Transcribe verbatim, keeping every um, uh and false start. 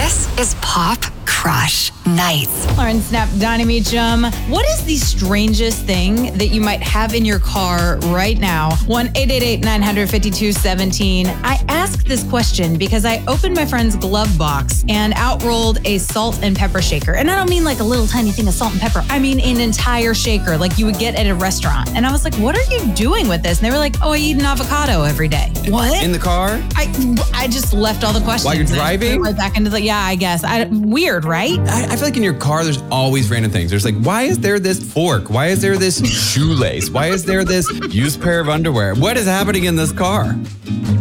This is Pop Crush Nights. Lauren Snap, Donnie Meacham. What is the strangest thing that you might have in your car right now? one eight eight eight, nine five two, one seven. I asked this question because I opened my friend's glove box and out rolled a salt and pepper shaker. And I don't mean like a little tiny thing of salt and pepper. I mean an entire shaker like you would get at a restaurant. And I was like, what are you doing with this? And they were like, oh, I eat an avocado every day. What? In the car? I I just left all the questions. While you're driving? Right back into the, yeah, I guess. I, weird, right? I, I feel like in your car, there's always random things. There's like, why is there this fork? Why is there this shoelace? Why is there this used pair of underwear? What is happening in this car?